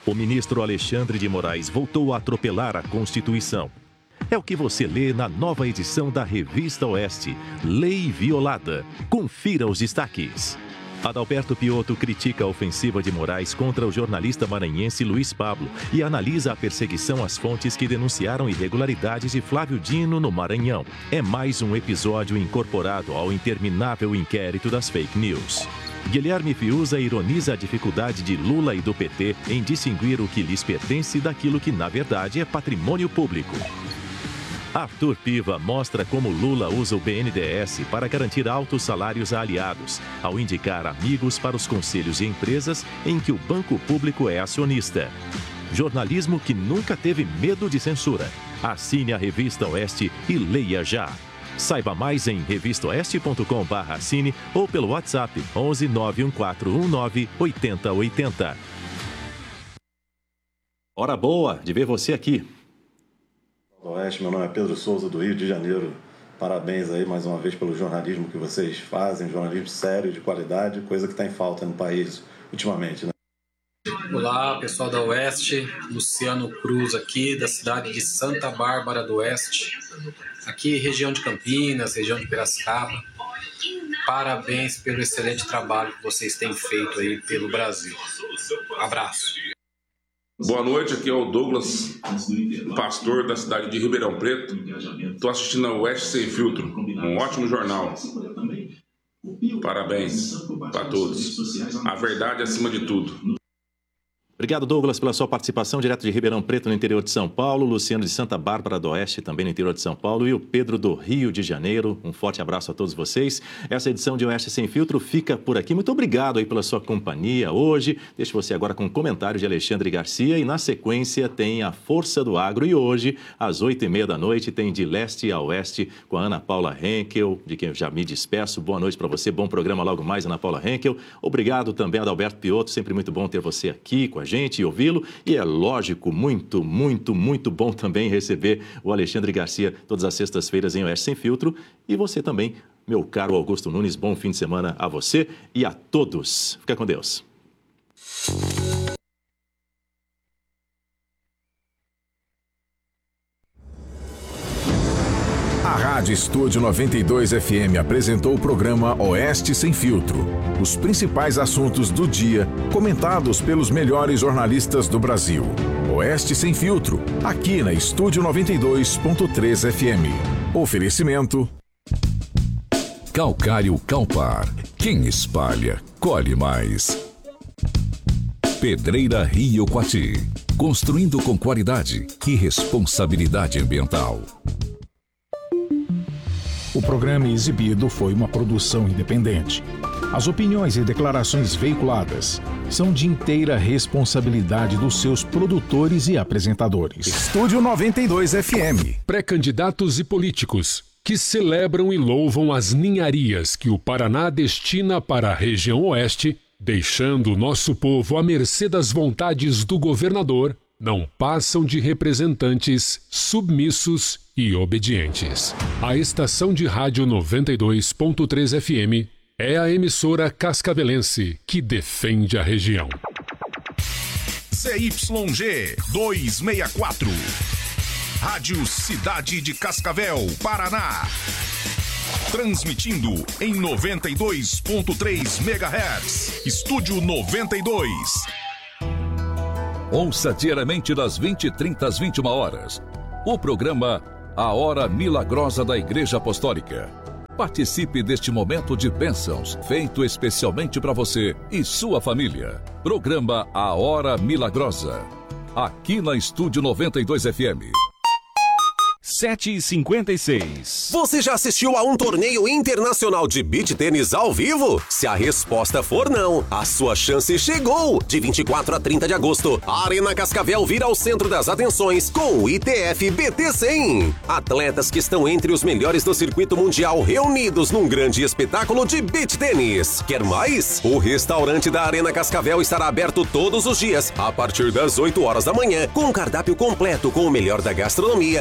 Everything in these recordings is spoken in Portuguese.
O ministro Alexandre de Moraes voltou a atropelar a Constituição. É o que você lê na nova edição da Revista Oeste, Lei Violada. Confira os destaques. Adalberto Piotto critica a ofensiva de Moraes contra o jornalista maranhense Luiz Pablo e analisa a perseguição às fontes que denunciaram irregularidades de Flávio Dino no Maranhão. É mais um episódio incorporado ao interminável inquérito das fake news. Guilherme Fiuza ironiza a dificuldade de Lula e do PT em distinguir o que lhes pertence daquilo que, na verdade, é patrimônio público. Arthur Piva mostra como Lula usa o BNDES para garantir altos salários a aliados, ao indicar amigos para os conselhos de empresas em que o banco público é acionista. Jornalismo que nunca teve medo de censura. Assine a Revista Oeste e leia já. Saiba mais em revistaoeste.com/assine ou pelo WhatsApp 11 91419 8080. Hora boa de ver você aqui. Oeste, meu nome é Pedro Souza, do Rio de Janeiro. Parabéns aí mais uma vez pelo jornalismo que vocês fazem, jornalismo sério, de qualidade, coisa que está em falta no país ultimamente, né? Olá, pessoal da Oeste, Luciano Cruz aqui, da cidade de Santa Bárbara do Oeste, aqui região de Campinas, região de Piracicaba. Parabéns pelo excelente trabalho que vocês têm feito aí pelo Brasil. Abraço. Boa noite, aqui é o Douglas, pastor da cidade de Ribeirão Preto. Estou assistindo a Oeste Sem Filtro, um ótimo jornal. Parabéns para todos. A verdade acima de tudo. Obrigado, Douglas, pela sua participação direto de Ribeirão Preto, no interior de São Paulo, Luciano de Santa Bárbara do Oeste, também no interior de São Paulo, e o Pedro do Rio de Janeiro. Um forte abraço a todos vocês. Essa edição de Oeste Sem Filtro fica por aqui. Muito obrigado aí pela sua companhia hoje. Deixo você agora com um comentário de Alexandre Garcia e, na sequência, tem a Força do Agro. E hoje, às 8h30 da noite, tem De Leste a Oeste com a Ana Paula Henkel, de quem eu já me despeço. Boa noite para você. Bom programa logo mais, Ana Paula Henkel. Obrigado também a Adalberto Piotto. Sempre muito bom ter você aqui com a gente e ouvi-lo, e é lógico, muito bom também receber o Alexandre Garcia todas as sextas-feiras em Oeste Sem Filtro, e você também, meu caro Augusto Nunes, bom fim de semana a você e a todos. Fica com Deus. A Rádio Estúdio 92 FM apresentou o programa Oeste Sem Filtro. Os principais assuntos do dia, comentados pelos melhores jornalistas do Brasil. Oeste Sem Filtro, aqui na Estúdio 92.3 FM. Oferecimento: Calcário Calpar. Quem espalha, colhe mais. Pedreira Rio Quati. Construindo com qualidade e responsabilidade ambiental. O programa exibido foi uma produção independente. As opiniões e declarações veiculadas são de inteira responsabilidade dos seus produtores e apresentadores. Estúdio 92 FM. Pré-candidatos e políticos que celebram e louvam as ninharias que o Paraná destina para a região oeste, deixando o nosso povo à mercê das vontades do governador, não passam de representantes submissos e obedientes. A estação de rádio 92.3 FM é a emissora cascavelense que defende a região. CYG 264. Rádio Cidade de Cascavel, Paraná. Transmitindo em 92.3 MHz. Estúdio 92. Ouça diariamente das 20h30 às 21h. O programa A Hora Milagrosa da Igreja Apostólica. Participe deste momento de bênçãos, feito especialmente para você e sua família. Programa A Hora Milagrosa. Aqui na Estúdio 92 FM. 7h56. Você já assistiu a um torneio internacional de beach tênis ao vivo? Se a resposta for não, a sua chance chegou! De 24 a 30 de agosto, a Arena Cascavel vira o centro das atenções com o ITF BT100. Atletas que estão entre os melhores do circuito mundial reunidos num grande espetáculo de beach tênis. Quer mais? O restaurante da Arena Cascavel estará aberto todos os dias, a partir das 8 horas da manhã, com um cardápio completo com o melhor da gastronomia para você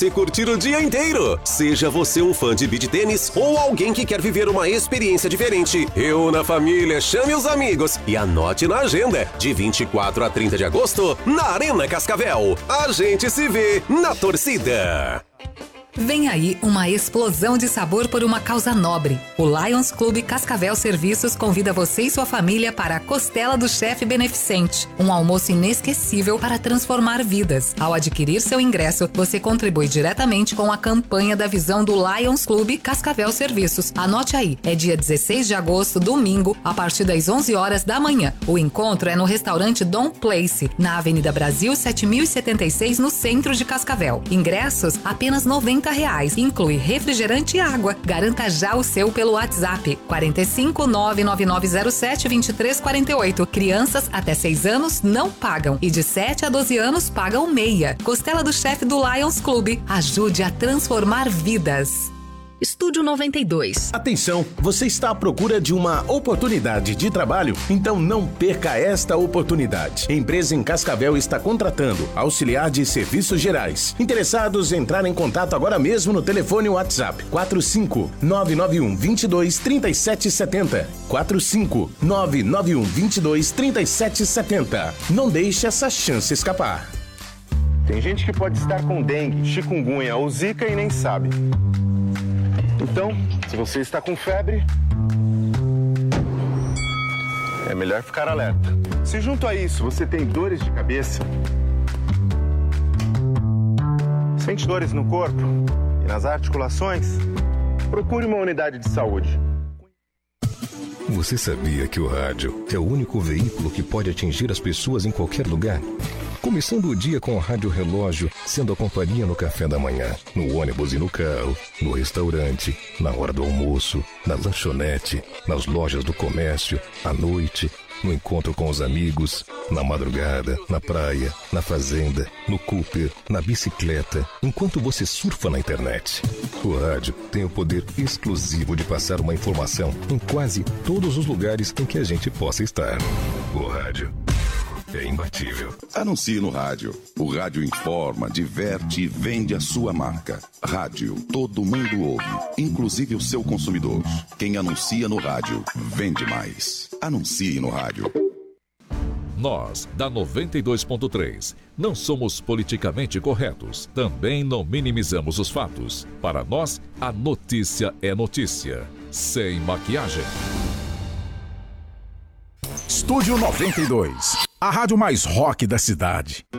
você curtir o dia inteiro. Seja você um fã de beach tênis ou alguém que quer viver uma experiência diferente. Reúna a família, chame os amigos e anote na agenda. De 24 a 30 de agosto, na Arena Cascavel. A gente se vê na torcida. Vem aí uma explosão de sabor por uma causa nobre. O Lions Clube Cascavel Serviços convida você e sua família para a Costela do Chefe Beneficente, um almoço inesquecível para transformar vidas. Ao adquirir seu ingresso, você contribui diretamente com a campanha da visão do Lions Clube Cascavel Serviços. Anote aí, é dia 16 de agosto, domingo, a partir das 11 horas da manhã. O encontro é no restaurante Dom Place, na Avenida Brasil 7076, no centro de Cascavel. Ingressos apenas R$90. Inclui refrigerante e água. Garanta já o seu pelo WhatsApp 45 99907 2348. Crianças até 6 anos não pagam e de 7 a 12 anos pagam meia. Costela do Chefe do Lions Clube. Ajude a transformar vidas. Estúdio 92. Atenção, você está à procura de uma oportunidade de trabalho? Então não perca esta oportunidade. A empresa em Cascavel está contratando auxiliar de serviços gerais. Interessados, entrar em contato agora mesmo no telefone WhatsApp 45991 22 3770. 45991 22 3770. Não deixe essa chance escapar. Tem gente que pode estar com dengue, chikungunya ou zika e nem sabe. Então, se você está com febre, é melhor ficar alerta. Se junto a isso você tem dores de cabeça, sente dores no corpo e nas articulações, procure uma unidade de saúde. Você sabia que o rádio é o único veículo que pode atingir as pessoas em qualquer lugar? Começando o dia com o rádio relógio, sendo a companhia no café da manhã, no ônibus e no carro, no restaurante, na hora do almoço, na lanchonete, nas lojas do comércio, à noite, no encontro com os amigos, na madrugada, na praia, na fazenda, no Cooper, na bicicleta, enquanto você surfa na internet. O rádio tem o poder exclusivo de passar uma informação em quase todos os lugares em que a gente possa estar. O rádio é imbatível. Anuncie no rádio. O rádio informa, diverte e vende a sua marca. Rádio, todo mundo ouve, inclusive o seu consumidor. Quem anuncia no rádio, vende mais. Anuncie no rádio. Nós, da 92.3, não somos politicamente corretos. Também não minimizamos os fatos. Para nós, a notícia é notícia. Sem maquiagem. Estúdio 92. A rádio mais rock da cidade.